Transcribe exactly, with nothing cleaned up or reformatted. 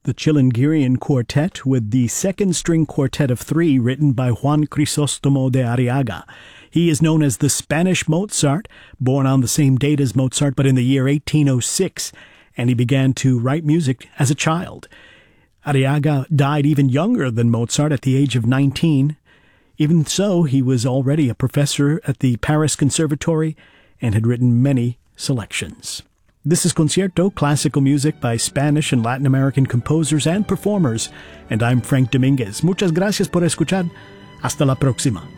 the Chilingirian Quartet with the second string quartet of three written by Juan Crisóstomo de Arriaga. He is known as the Spanish Mozart, born on the same date as Mozart but in the year eighteen oh six, and he began to write music as a child. Arriaga died even younger than Mozart at the age of nineteen. Even so, he was already a professor at the Paris Conservatory and had written many selections. This is Concierto, classical music by Spanish and Latin American composers and performers, and I'm Frank Dominguez. Muchas gracias por escuchar. Hasta la próxima.